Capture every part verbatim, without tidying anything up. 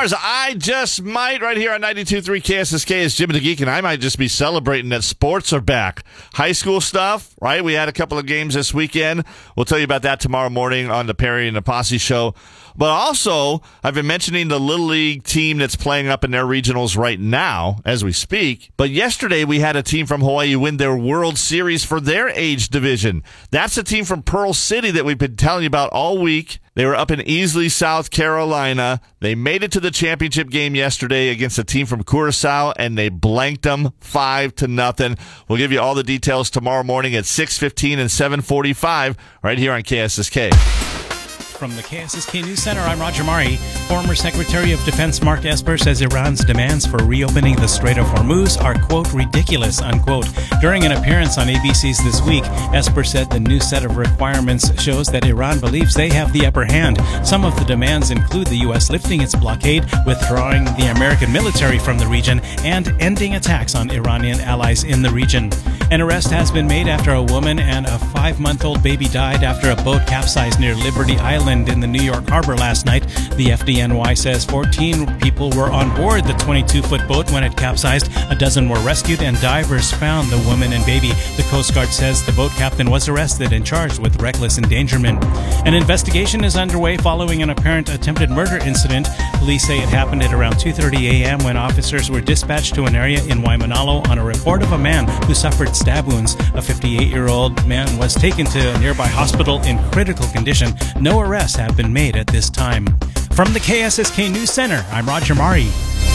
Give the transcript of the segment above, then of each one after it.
listeners, I just might, right here on ninety-two point three K S S K, is Jim the Geek, and I might just be celebrating that sports are back. High school stuff, right? We had a couple of games this weekend. We'll tell you about that tomorrow morning on the Perry and the Posse show. But also, I've been mentioning the Little League team that's playing up in their regionals right now as we speak. But yesterday, we had a team from Hawaii win their World Series for their age division. That's a team from Pearl City that we've been telling you about all week. They were up in Easley, South Carolina. They made it to the championship game yesterday against a team from Curacao, and they blanked them five to nothing. We'll give you all the details tomorrow morning at six fifteen and seven forty-five right here on K S S K. From the K S S K News Center, I'm Roger Mari. Former Secretary of Defense Mark Esper says Iran's demands for reopening the Strait of Hormuz are, quote, ridiculous, unquote. During an appearance on A B C's This Week, Esper said the new set of requirements shows that Iran believes they have the upper hand. Some of the demands include the U S lifting its blockade, withdrawing the American military from the region, and ending attacks on Iranian allies in the region. An arrest has been made after a woman and a five-month-old baby died after a boat capsized near Liberty Island in the New York harbor last night. The F D N Y says fourteen people were on board the twenty-two-foot boat when it capsized. A dozen were rescued and divers found the woman and baby. The Coast Guard says the boat captain was arrested and charged with reckless endangerment. An investigation is underway following an apparent attempted murder incident. Police say it happened at around two thirty a.m. when officers were dispatched to an area in Waimanalo on a report of a man who suffered stab wounds. A fifty-eight-year-old man was taken to a nearby hospital in critical condition. No arrests have been made at this time. From the K S S K News Center, I'm Roger Mari.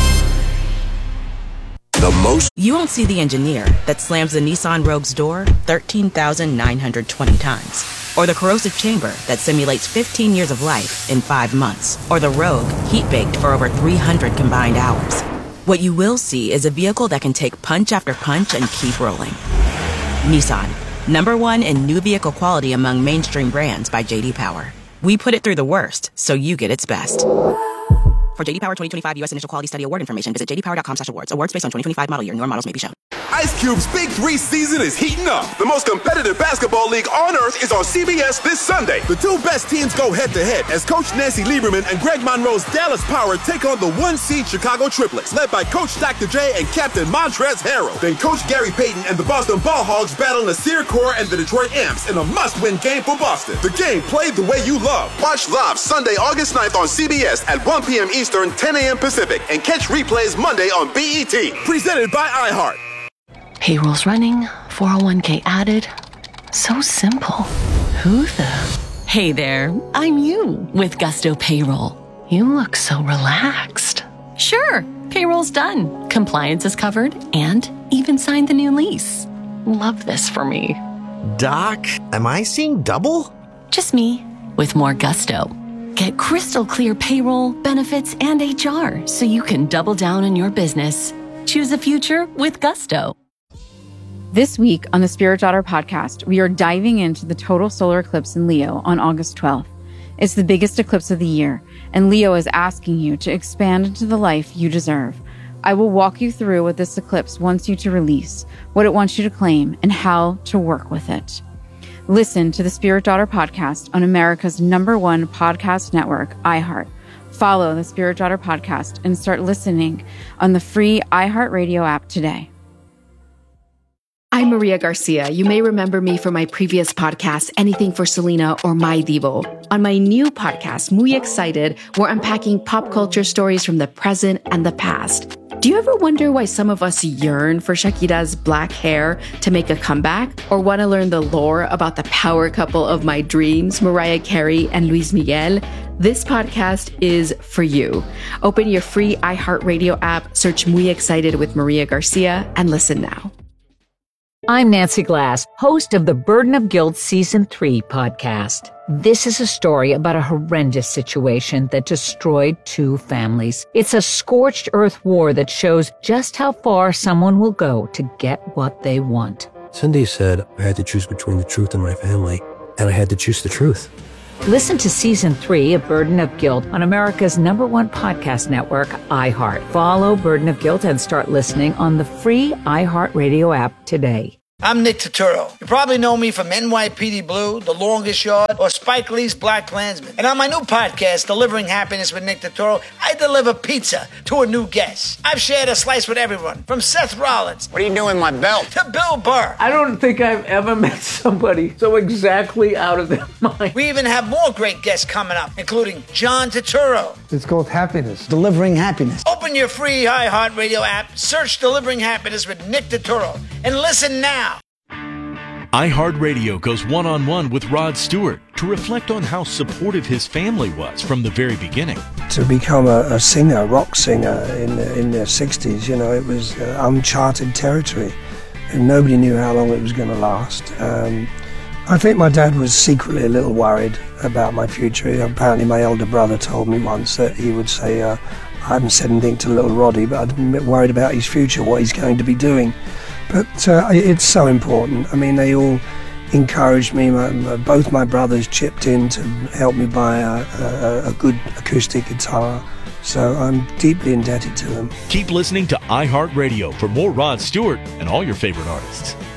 The most You won't see the engineer that slams the Nissan Rogue's door thirteen thousand nine hundred twenty times. Or the corrosive chamber that simulates fifteen years of life in five months. Or the Rogue heat-baked for over three hundred combined hours. What you will see is a vehicle that can take punch after punch and keep rolling. Nissan, number one in new vehicle quality among mainstream brands by J D Power. We put it through the worst, so you get its best. For J D Power twenty twenty-five U S Initial Quality Study Award information, visit j d power dot com slash awards. Awards based on twenty twenty-five model year. Newer models may be shown. Ice Cube's Big Three season is heating up. The most competitive basketball league on earth is on C B S this Sunday. The two best teams go head-to-head as Coach Nancy Lieberman and Greg Monroe's Dallas Power take on the one-seed Chicago Triplets, led by Coach Doctor J and Captain Montrezl Harrell. Then Coach Gary Payton and the Boston Ball Hogs battle Nasir Kaur and the Detroit Amps in a must-win game for Boston. The game played the way you love. Watch live Sunday, August ninth on C B S at one p.m. Eastern, ten a.m. Pacific, and catch replays Monday on B E T. Presented by iHeart. Payroll's running, four oh one k added. So simple. Who the? Hey there, I'm you with Gusto Payroll. You look so relaxed. Sure, payroll's done. Compliance is covered and even signed the new lease. Love this for me. Doc, am I seeing double? Just me with more gusto. Get crystal clear payroll, benefits, and H R so you can double down on your business. Choose a future with Gusto. This week on the Spirit Daughter podcast, we are diving into the total solar eclipse in Leo on August twelfth. It's the biggest eclipse of the year, and Leo is asking you to expand into the life you deserve. I will walk you through what this eclipse wants you to release, what it wants you to claim, and how to work with it. Listen to the Spirit Daughter podcast on America's number one podcast network, iHeart. Follow the Spirit Daughter podcast and start listening on the free iHeartRadio app today. I'm Maria Garcia. You may remember me from my previous podcast, Anything for Selena or My Divo. On my new podcast, Muy Excited, we're unpacking pop culture stories from the present and the past. Do you ever wonder why some of us yearn for Shakira's black hair to make a comeback? Or want to learn the lore about the power couple of my dreams, Mariah Carey and Luis Miguel? This podcast is for you. Open your free iHeartRadio app, search Muy Excited with Maria Garcia, and listen now. I'm Nancy Glass, host of the Burden of Guilt Season three podcast. This is a story about a horrendous situation that destroyed two families. It's a scorched earth war that shows just how far someone will go to get what they want. Cindy said I had to choose between the truth and my family, and I had to choose the truth. Listen to Season three of Burden of Guilt on America's number one podcast network, iHeart. Follow Burden of Guilt and start listening on the free iHeartRadio app today. I'm Nick Turturro. You probably know me from N Y P D Blue, The Longest Yard, or Spike Lee's Black Klansman. And on my new podcast, Delivering Happiness with Nick Turturro, I deliver pizza to a new guest. I've shared a slice with everyone, from Seth Rollins. What are you doing with my belt? To Bill Burr. I don't think I've ever met somebody so exactly out of their mind. We even have more great guests coming up, including John Turturro. It's called Happiness. Delivering Happiness. Open your free iHeartRadio app, search Delivering Happiness with Nick Turturro, and listen now. iHeartRadio goes one-on-one with Rod Stewart to reflect on how supportive his family was from the very beginning. To become a, a singer, a rock singer in the, in their sixties, you know, it was uh, uncharted territory. And nobody knew how long it was going to last. Um, I think my dad was secretly a little worried about my future. Apparently my elder brother told me once that he would say, uh, I haven't said anything to little Roddy, but I'm a bit worried about his future, what he's going to be doing. But uh, it's so important. I mean, they all encouraged me. My, my, both my brothers chipped in to help me buy a, a, a good acoustic guitar. So I'm deeply indebted to them. Keep listening to iHeartRadio for more Rod Stewart and all your favorite artists.